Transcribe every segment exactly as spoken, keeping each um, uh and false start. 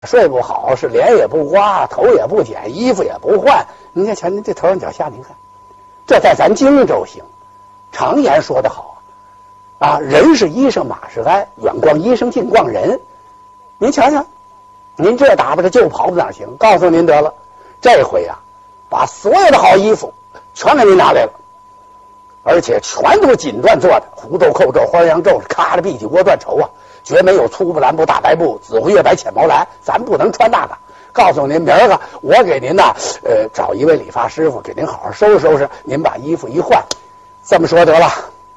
睡不好，是脸也不刮，头也不剪，衣服也不换。您看，瞧您这头上脚下，您看，这在咱荆州行。常言说得好啊，人是衣裳，马是鞍，远逛衣裳，近逛人。您瞧瞧，您这打扮着就跑不哪行？告诉您得了，这回啊，把所有的好衣服全给您拿来了，而且全都是锦缎做的，胡豆扣皱，花样皱，咔着碧玺窝缎绸啊。绝没有粗布蓝布大白布紫灰月白浅毛蓝，咱不能穿那个。告诉您，明儿个我给您呐，呃，找一位理发师傅给您好好收拾收拾。您把衣服一换，这么说得了。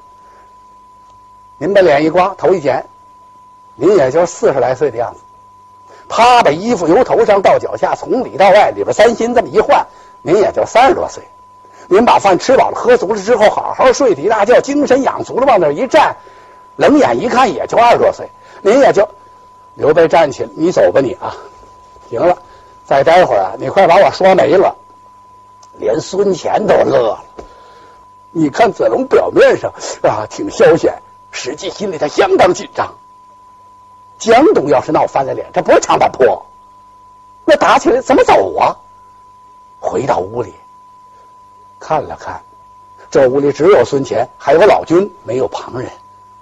您把脸一刮，头一剪，您也就四十来岁的样子。他把衣服由头上到脚下，从里到外，里边三心这么一换，您也就三十多岁。您把饭吃饱了喝足了之后，好好睡起一大觉，精神养足了，往那一站。冷眼一看也就二十多岁，您也就刘备站起来，你走吧你啊，行了，再待会儿啊，你快把我说没了。连孙乾都乐了。你看子龙表面上啊挺消闲，实际心里他相当紧张。江东要是闹翻了脸，这不是长坂坡，那打起来怎么走啊？回到屋里看了看，这屋里只有孙乾，还有老君，没有旁人。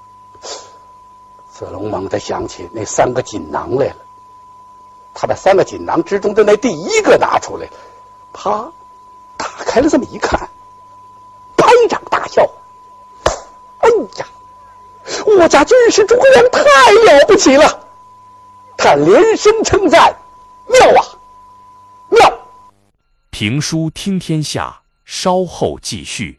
子龙猛地想起那三个锦囊来了，他把三个锦囊之中的那第一个拿出来了，啪，打开了这么一看，拍掌大笑。哎呀，我家军师诸葛亮太了不起了！他连声称赞，妙啊，妙！ 评书听天下，稍后继续。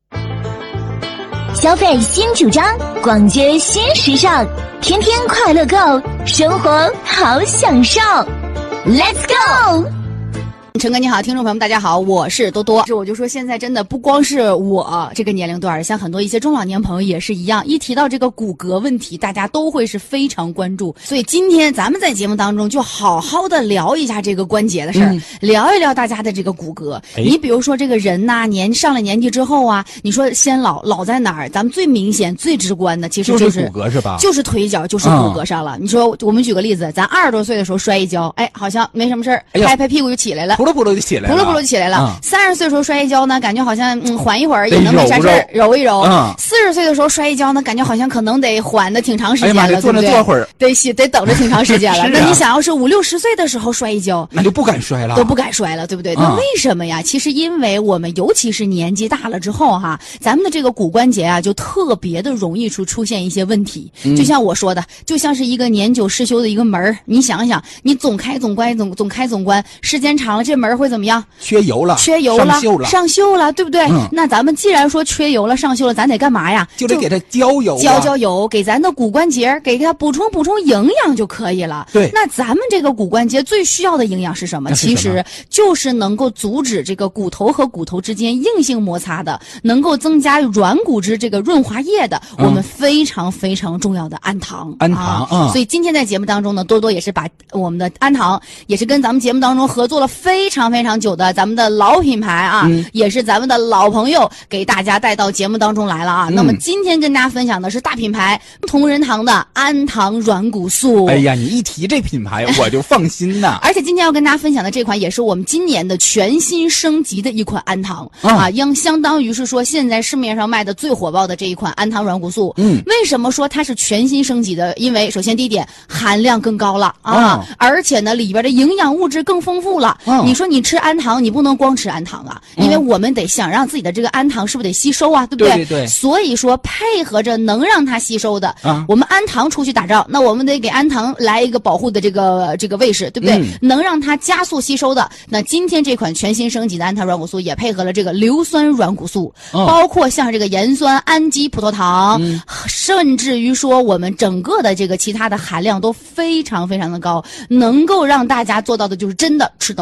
消费新主张，逛街新时尚，天天快乐购，生活好享受。Let's go！ 陈哥你好，听众朋友们大家好，我是多多。我就说现在真的不光是我这个年龄段，像很多一些中老年朋友也是一样，一提到这个骨骼问题，大家都会是非常关注。所以今天咱们在节目当中就好好的聊一下这个关节的事儿、嗯，聊一聊大家的这个骨骼。你比如说这个人呐、啊，年上了年纪之后啊，你说先老老在哪儿？咱们最明显、最直观的其实就是、 就是、骨骼是吧？ 就是腿脚，就是骨骼上了。嗯、你说我们举个例子，咱二十多岁的时候摔一跤，哎，好像没什么事儿，拍拍屁股就起来了。 扑噜扑噜就起来了， 扑噜扑噜就起来了。三十岁的时候摔一跤呢，感觉好像嗯缓一会儿也能没啥事儿， 揉一揉。四十岁的时候摔一跤呢，感觉好像可能得缓的挺长时间了， 哎呀妈， 对不对？ 坐会儿， 得得等着挺长时间了。 啊、 那你想要是五六十岁的时候摔一跤， 那就不敢摔了， 都不敢摔了，对不对？那为什么呀？其实因为我们尤其是年纪大了之后哈，咱们的这个骨关节啊，就特别的容易出出现一些问题。嗯、就像我说的，就像是一个年久失修的一个门儿，你想想，你总开总关，总总开总关，时间长了，这门会怎么样？ 缺油。油了， 缺油了， 上锈了， 上锈了，对不对？嗯、那咱们既然说缺油了、上锈了，咱得干嘛呀？ 就得给它浇油、啊， 浇浇油，给咱的骨关节给它补充补充营养就可以了。 对， 那咱们这个骨关节最需要的营养是什么？ 是什么？ 其实就是能够阻止这个骨头和骨头之间硬性摩擦的，能够增加软骨质这个润滑液的，嗯、我们非常非常重要的氨糖。 氨糖， 啊嗯、所以今天在节目当中呢，多多也是把我们的氨糖，也是跟咱们节目当中合作了非常非常久的咱们的老品牌啊、嗯，也是咱们的老朋友，给大家带到节目当中来了啊。嗯、那么今天跟大家分享的是大品牌同仁堂的氨糖软骨素。 哎呀，你一提这品牌我就放心呐。 而且今天要跟大家分享的这款也是我们今年的全新升级的一款氨糖、嗯、啊，相相当于是说现在市面上卖的最火爆的这一款氨糖软骨素。嗯，为什么说它是全新升级的？因为首先第一点，含量更高了啊、嗯，而且呢里边的营养物质更丰富了。嗯，你说你吃氨糖，你不能光吃氨糖啊，因为我们得想让自己的这个氨糖是不是得吸收啊，对不对？ 对对对。 所以说配合着能让它吸收的，啊、我们氨糖出去打仗，那我们得给氨糖来一个保护的这个这个位置，对不对？嗯、能让它加速吸收的。那今天这款全新升级的氨糖软骨素也配合了这个硫酸软骨素，哦、包括像这个盐酸氨基葡萄糖，嗯、甚至于说我们整个的这个其他的含量都非常非常的高，能够让大家做到的就是真的吃到效果。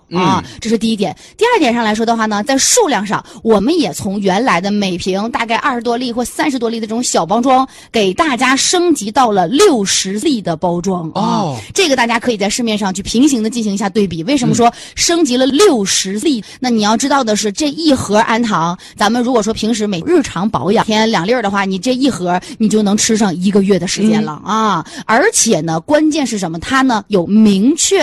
啊， 嗯这是第一点。第二点上来说的话呢，在数量上，我们也从原来的每瓶大概二十多粒或三十多粒的这种小包装，给大家升级到了六十粒的包装啊。 哦这个大家可以在市面上去平行的进行一下对比。为什么说升级了六十粒？那你要知道的是，这一盒安糖，咱们如果说平时每日常保养天两粒儿的话，你这一盒你就能吃上一个月的时间了、嗯、啊！而且呢，关键是什么？它呢有明确